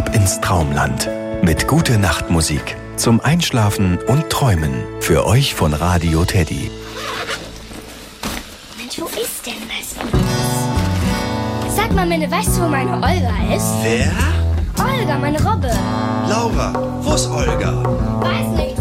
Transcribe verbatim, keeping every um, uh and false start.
Ab ins Traumland mit gute Nachtmusik zum Einschlafen und Träumen. Für euch von Radio Teddy. Mensch, wo ist denn das? Sag mal, Minne, weißt du, wo meine Olga ist? Wer? Olga, meine Robbe. Laura, wo ist Olga? Weiß nicht.